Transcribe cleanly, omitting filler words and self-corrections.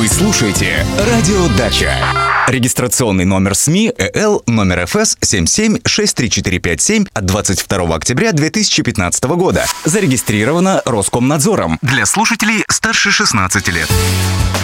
Вы слушаете «Радио Дача». Регистрационный номер СМИ ЭЛ номер ФС 776347 от 22 октября 2015 года. Зарегистрировано Роскомнадзором для слушателей старше 16 лет.